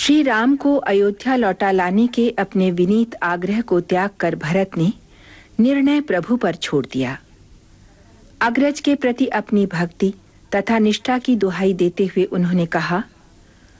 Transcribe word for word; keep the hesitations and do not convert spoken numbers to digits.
श्री राम को अयोध्या लौटा लाने के अपने विनीत आग्रह को त्याग कर भरत ने निर्णय प्रभु पर छोड़ दिया। अग्रज के प्रति अपनी भक्ति तथा निष्ठा की दुहाई देते हुए उन्होंने कहा,